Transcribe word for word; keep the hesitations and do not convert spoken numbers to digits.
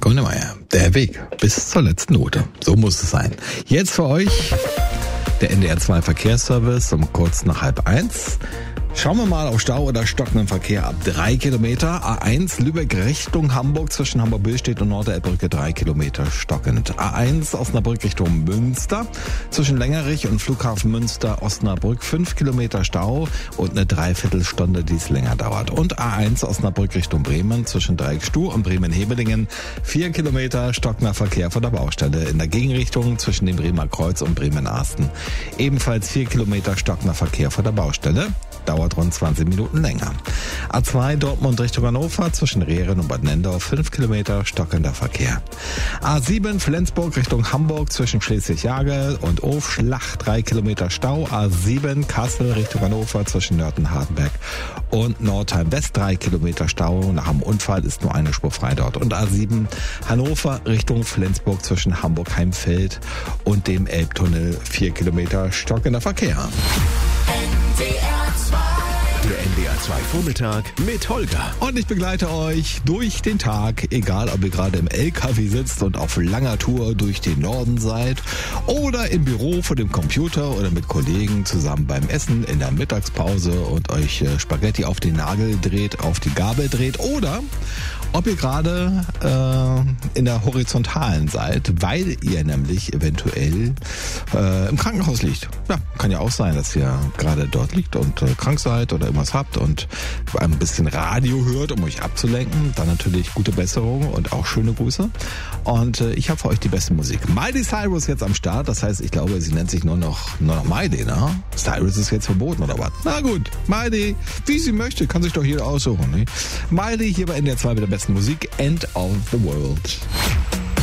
Grönemeyer, der Weg bis zur letzten Note. So muss es sein. Jetzt für euch der N D R zwei Verkehrsservice um kurz nach halb eins. Schauen wir mal auf Stau oder stockenden Verkehr ab drei Kilometer. A eins Lübeck Richtung Hamburg zwischen Hamburg-Billstedt und Norderelbbrücke drei Kilometer stockend. A eins Osnabrück Richtung Münster zwischen Längerich und Flughafen Münster Osnabrück fünf Kilometer Stau und eine Dreiviertelstunde, die es länger dauert. Und A eins Osnabrück Richtung Bremen zwischen Dreieckstuh und Bremen-Hebelingen vier Kilometer stockender Verkehr von der Baustelle. In der Gegenrichtung zwischen dem Bremer Kreuz und Bremen-Arsten ebenfalls vier Kilometer stockender Verkehr von der Baustelle. Dauert rund zwanzig Minuten länger. A zwei Dortmund Richtung Hannover zwischen Rehren und Bad Nendorf fünf Kilometer stockender Verkehr. A sieben Flensburg Richtung Hamburg zwischen Schleswig-Jagel und Ofschlach drei Kilometer Stau. A sieben Kassel Richtung Hannover zwischen Nörten-Hardenberg und Nordheim West drei Kilometer Stau. Nach einem Unfall ist nur eine Spur frei dort. Und A sieben Hannover Richtung Flensburg zwischen Hamburg-Heimfeld und dem Elbtunnel vier Kilometer stockender Verkehr. Der N D R zwei Vormittag mit Holger. Und ich begleite euch durch den Tag, egal ob ihr gerade im L K W sitzt und auf langer Tour durch den Norden seid oder im Büro vor dem Computer oder mit Kollegen zusammen beim Essen in der Mittagspause und euch Spaghetti auf den Nagel dreht, auf die Gabel dreht oder ob ihr gerade äh, in der Horizontalen seid, weil ihr nämlich eventuell äh, im Krankenhaus liegt. Ja, kann ja auch sein, dass ihr gerade dort liegt und äh, krank seid oder irgendwas habt und ein bisschen Radio hört, um euch abzulenken. Dann natürlich gute Besserung und auch schöne Grüße. Und äh, ich habe für euch die beste Musik. Miley Cyrus jetzt am Start. Das heißt, ich glaube, sie nennt sich nur noch, nur noch Miley, ne? Cyrus ist jetzt verboten oder was? Na gut, Miley, wie sie möchte, kann sich doch jeder aussuchen. Ne? Miley hier bei N D R zwei mit der besten Musik. End of the World.